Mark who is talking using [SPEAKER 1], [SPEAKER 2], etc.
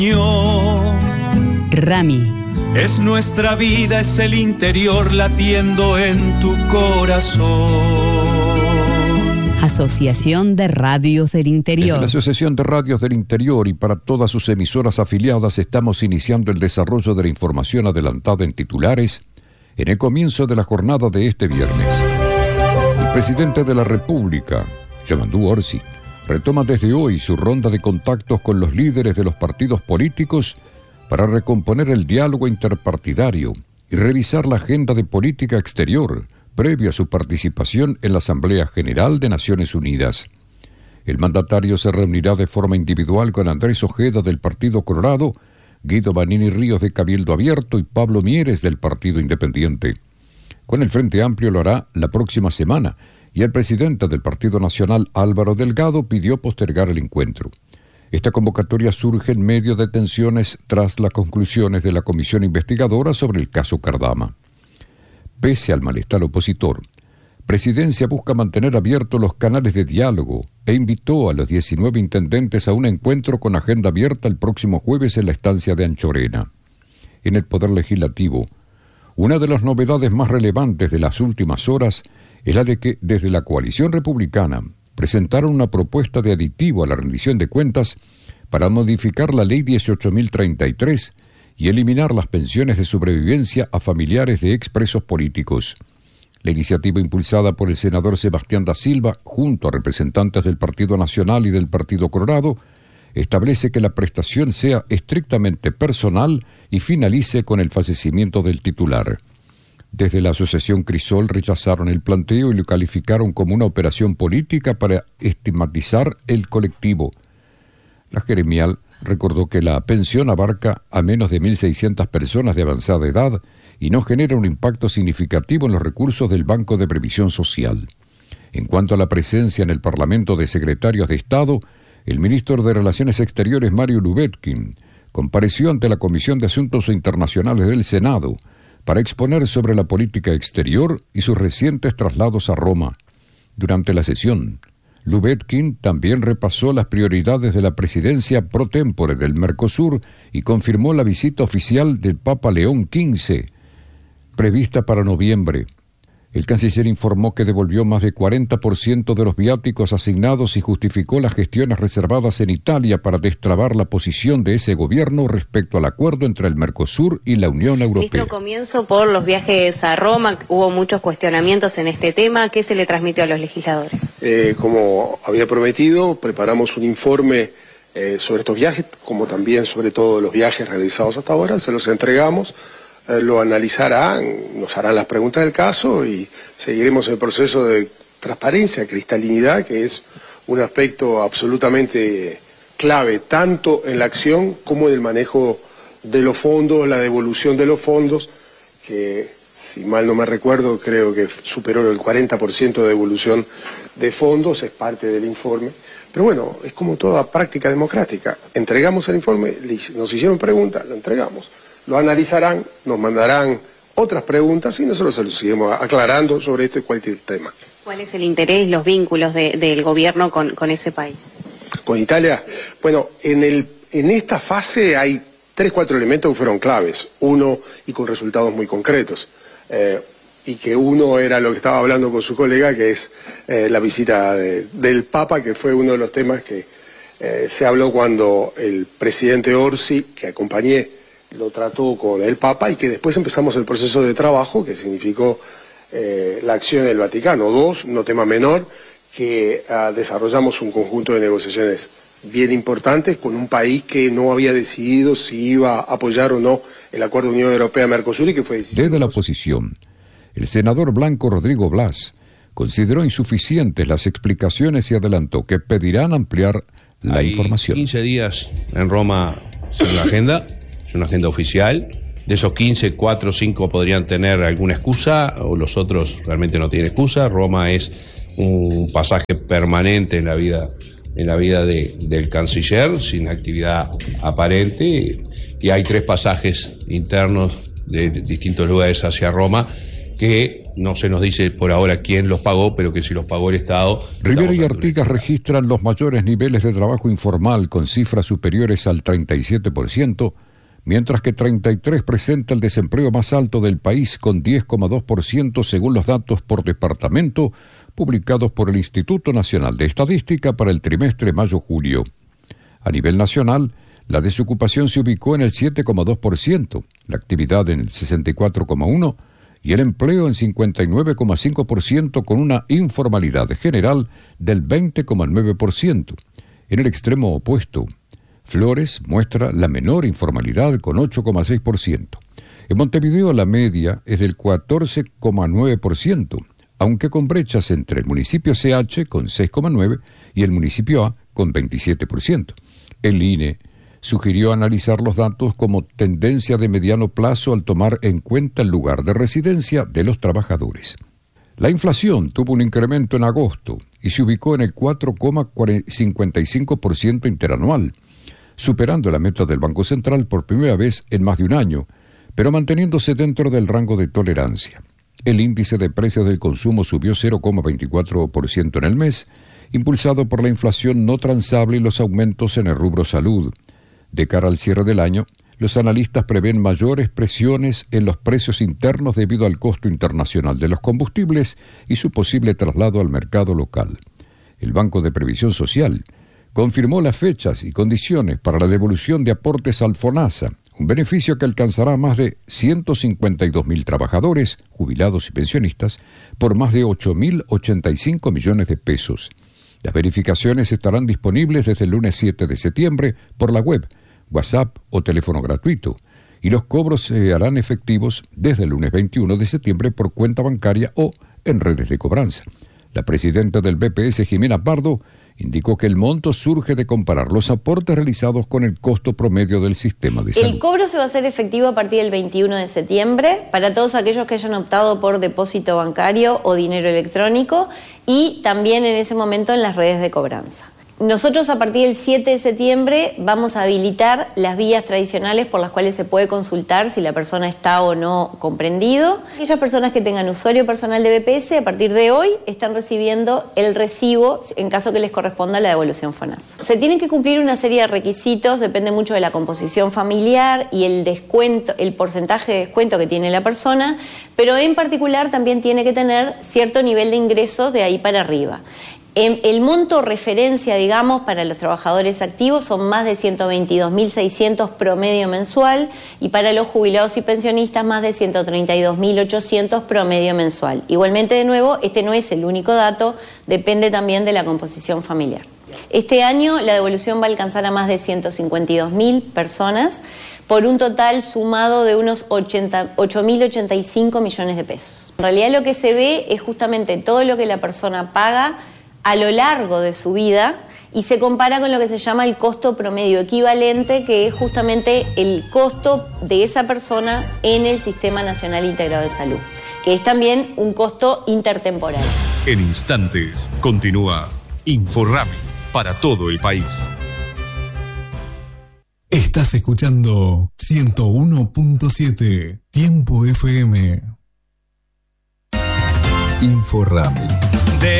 [SPEAKER 1] Rami.
[SPEAKER 2] Es nuestra vida, es el interior latiendo en tu corazón.
[SPEAKER 1] Asociación de Radios del Interior.
[SPEAKER 3] Desde la Asociación de Radios del Interior y para todas sus emisoras afiliadas estamos iniciando el desarrollo de la información adelantada en titulares en el comienzo de la jornada de este viernes. El presidente de la República, Yamandu Orsi, retoma desde hoy su ronda de contactos con los líderes de los partidos políticos para recomponer el diálogo interpartidario y revisar la agenda de política exterior previo a su participación en la Asamblea General de Naciones Unidas. El mandatario se reunirá de forma individual con Andrés Ojeda del Partido Colorado, Guido Vanini Ríos de Cabildo Abierto y Pablo Mieres del Partido Independiente. Con el Frente Amplio lo hará la próxima semana y el presidente del Partido Nacional, Álvaro Delgado, pidió postergar el encuentro. Esta convocatoria surge en medio de tensiones tras las conclusiones de la comisión investigadora sobre el caso Cardama. Pese al malestar opositor, Presidencia busca mantener abiertos los canales de diálogo e invitó a los 19 intendentes a un encuentro con agenda abierta el próximo jueves en la estancia de Anchorena. En el Poder Legislativo, una de las novedades más relevantes de las últimas horas es la de que desde la coalición republicana presentaron una propuesta de aditivo a la rendición de cuentas para modificar la Ley 18.033 y eliminar las pensiones de sobrevivencia a familiares de expresos políticos. La iniciativa impulsada por el senador Sebastián da Silva, junto a representantes del Partido Nacional y del Partido Colorado, establece que la prestación sea estrictamente personal y finalice con el fallecimiento del titular. Desde la Asociación Crisol rechazaron el planteo y lo calificaron como una operación política para estigmatizar el colectivo. La gremial recordó que la pensión abarca a menos de 1.600 personas de avanzada edad y no genera un impacto significativo en los recursos del Banco de Previsión Social. En cuanto a la presencia en el Parlamento de secretarios de Estado, el ministro de Relaciones Exteriores, Mario Lubetkin, compareció ante la Comisión de Asuntos Internacionales del Senado para exponer sobre la política exterior y sus recientes traslados a Roma. Durante la sesión, Lubetkin también repasó las prioridades de la presidencia pro tempore del Mercosur y confirmó la visita oficial del Papa León XV, prevista para noviembre. El canciller informó que devolvió más de 40% de los viáticos asignados y justificó las gestiones reservadas en Italia para destrabar la posición de ese gobierno respecto al acuerdo entre el Mercosur y la Unión Europea.
[SPEAKER 4] Ministro, comienzo por los viajes a Roma. Hubo muchos cuestionamientos en este tema. ¿Qué se le transmitió a los legisladores?
[SPEAKER 5] Como había prometido, preparamos un informe sobre estos viajes, como también sobre todos los viajes realizados hasta ahora. Se los entregamos. Lo analizarán, nos harán las preguntas del caso y seguiremos el proceso de transparencia, cristalinidad, que es un aspecto absolutamente clave, tanto en la acción como en el manejo de los fondos, la devolución de los fondos, que si mal no me recuerdo, creo que superó el 40% de devolución de fondos, es parte del informe. Pero bueno, es como toda práctica democrática. Entregamos el informe, nos hicieron preguntas, lo entregamos. Lo analizarán, nos mandarán otras preguntas y nosotros se los seguimos aclarando sobre este cualquier tema.
[SPEAKER 4] ¿Cuál es el interés, los vínculos del gobierno con ese país?
[SPEAKER 5] Con Italia, bueno, en esta fase hay 3-4 elementos que fueron claves. Uno, y con resultados muy concretos, y que uno era lo que estaba hablando con su colega, que es la visita del Papa, que fue uno de los temas que se habló cuando el presidente Orsi, que acompañé, lo trató con el Papa y que después empezamos el proceso de trabajo que significó la acción del Vaticano. 2, no tema menor, que desarrollamos un conjunto de negociaciones bien importantes con un país que no había decidido si iba a apoyar o no el acuerdo Unión Europea-Mercosur y que fue decisivo.
[SPEAKER 3] Desde la oposición, el senador Blanco Rodrigo Blas consideró insuficientes las explicaciones y adelantó que pedirán ampliar la información.
[SPEAKER 6] 15 días en Roma en la agenda. Es una agenda oficial. De esos 15, 4 o 5 podrían tener alguna excusa o los otros realmente no tienen excusa. Roma es un pasaje permanente en la vida del canciller, sin actividad aparente. Y hay 3 pasajes internos de distintos lugares hacia Roma que no se nos dice por ahora quién los pagó, pero que si los pagó el Estado...
[SPEAKER 3] Rivera y Artigas registran los mayores niveles de trabajo informal con cifras superiores al 37%, mientras que 33 presenta el desempleo más alto del país con 10,2% según los datos por departamento publicados por el Instituto Nacional de Estadística para el trimestre mayo-julio. A nivel nacional, la desocupación se ubicó en el 7,2%, la actividad en el 64,1% y el empleo en 59,5% con una informalidad general del 20,9%. En el extremo opuesto, Flores muestra la menor informalidad con 8,6%. En Montevideo la media es del 14,9%, aunque con brechas entre el municipio CH con 6,9% y el municipio A con 27%. El INE sugirió analizar los datos como tendencia de mediano plazo al tomar en cuenta el lugar de residencia de los trabajadores. La inflación tuvo un incremento en agosto y se ubicó en el 4,55% interanual, superando la meta del Banco Central por primera vez en más de un año, pero manteniéndose dentro del rango de tolerancia. El índice de precios del consumo subió 0,24% en el mes, impulsado por la inflación no transable y los aumentos en el rubro salud. De cara al cierre del año, los analistas prevén mayores presiones en los precios internos debido al costo internacional de los combustibles y su posible traslado al mercado local. El Banco de Previsión Social confirmó las fechas y condiciones para la devolución de aportes al FONASA, un beneficio que alcanzará a más de 152.000 trabajadores, jubilados y pensionistas, por más de 8.085 millones de pesos. Las verificaciones estarán disponibles desde el lunes 7 de septiembre por la web, WhatsApp o teléfono gratuito, y los cobros se harán efectivos desde el lunes 21 de septiembre por cuenta bancaria o en redes de cobranza. La presidenta del BPS, Jimena Pardo, indicó que el monto surge de comparar los aportes realizados con el costo promedio del sistema de salud.
[SPEAKER 7] El cobro se va a hacer efectivo a partir del 21 de septiembre para todos aquellos que hayan optado por depósito bancario o dinero electrónico y también en ese momento en las redes de cobranza. Nosotros a partir del 7 de septiembre vamos a habilitar las vías tradicionales por las cuales se puede consultar si la persona está o no comprendido. Aquellas personas que tengan usuario personal de BPS a partir de hoy están recibiendo el recibo en caso que les corresponda la devolución FONASA. Se tienen que cumplir una serie de requisitos, depende mucho de la composición familiar y el descuento, el porcentaje de descuento que tiene la persona, pero en particular también tiene que tener cierto nivel de ingresos de ahí para arriba. El monto referencia, digamos, para los trabajadores activos son más de 122.600 promedio mensual y para los jubilados y pensionistas más de 132.800 promedio mensual. Igualmente, de nuevo, este no es el único dato, depende también de la composición familiar. Este año la devolución va a alcanzar a más de 152.000 personas por un total sumado de unos 8.085 millones de pesos. En realidad lo que se ve es justamente todo lo que la persona paga a lo largo de su vida y se compara con lo que se llama el costo promedio equivalente, que es justamente el costo de esa persona en el Sistema Nacional Integrado de Salud, que es también un costo intertemporal.
[SPEAKER 8] En instantes continúa InfoRami para todo el país. Estás escuchando 101.7 Tiempo FM. InfoRami.